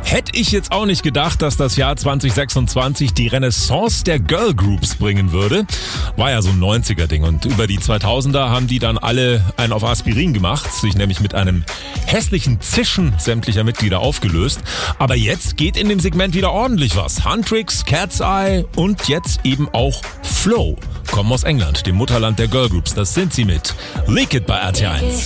Hätte ich jetzt auch nicht gedacht, dass das Jahr 2026 die Renaissance der Girlgroups bringen würde. War ja so ein 90er-Ding und über die 2000er haben die dann alle einen auf Aspirin gemacht, sich nämlich mit einem hässlichen Zischen sämtlicher Mitglieder aufgelöst. Aber jetzt geht in dem Segment wieder ordentlich was. Huntrix, Cat's Eye und jetzt eben auch Flow kommen aus England, dem Mutterland der Girlgroups. Das sind sie mit Leak It bei RT1.